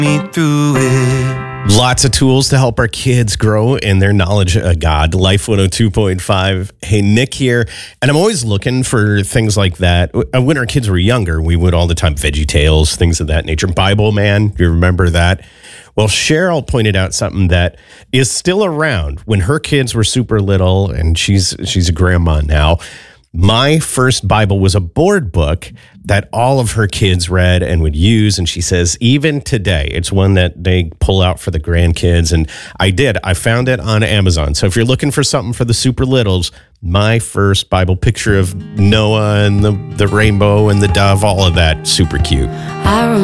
me through it. Lots of tools to help our kids grow in their knowledge of God. Life 102.5. Hey, Nick here. And I'm always looking for things like that. When our kids were younger, we would all the time Veggie Tales, things of that nature. Bible Man, you remember that? Well, Cheryl pointed out something that is still around. When her kids were super little, and she's a grandma now, my first Bible was a board book that all of her kids read and would use. And she says, even today, it's one that they pull out for the grandkids. And I found it on Amazon. So if you're looking for something for the super littles, my first Bible, picture of Noah and the rainbow and the dove, all of that, super cute.